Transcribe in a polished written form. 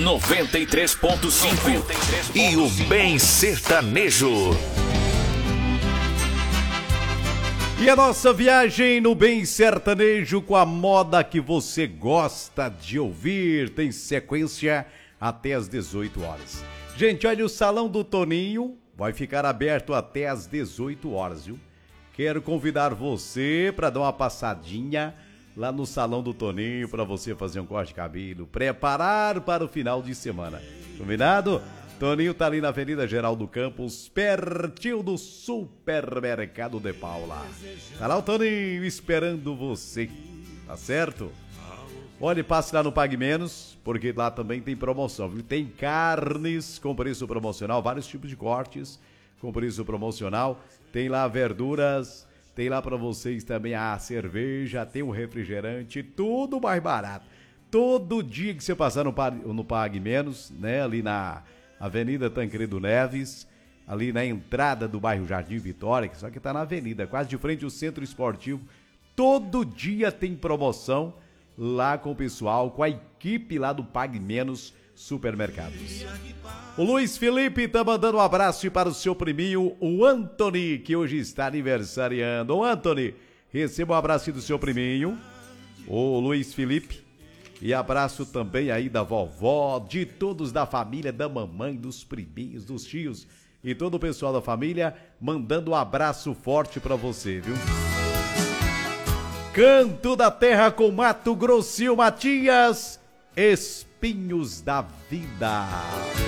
93.5 e o Bem Sertanejo. E a nossa viagem no Bem Sertanejo com a moda que você gosta de ouvir tem sequência até às 18 horas. Gente, olha, o Salão do Toninho vai ficar aberto até às 18 horas, viu? Quero convidar você para dar uma passadinha lá no Salão do Toninho para você fazer um corte de cabelo, preparar para o final de semana. Combinado? Toninho tá ali na Avenida Geraldo Campos, pertinho do Supermercado de Paula. Tá lá o Toninho esperando você, tá certo? Olha, passe lá no Pague Menos, porque lá também tem promoção, viu? Tem carnes com preço promocional, vários tipos de cortes com preço promocional. Tem lá verduras, tem lá pra vocês também a cerveja, tem o refrigerante, tudo mais barato. Todo dia que você passar no Pague Menos, né? Ali na Avenida Tancredo Neves, ali na entrada do bairro Jardim Vitória, que só que tá na avenida, quase de frente ao Centro Esportivo. Todo dia tem promoção lá com o pessoal, com a equipe lá do Pague Menos Supermercados. O Luiz Felipe tá mandando um abraço para o seu priminho, o Anthony, que hoje está aniversariando. Ô Anthony, receba um abraço do seu priminho, o Luiz Felipe. E abraço também aí da vovó, de todos da família, da mamãe, dos priminhos, dos tios e todo o pessoal da família, mandando um abraço forte pra você, viu? Canto da Terra com Mato Grossinho Matias, Espinhos da Vida.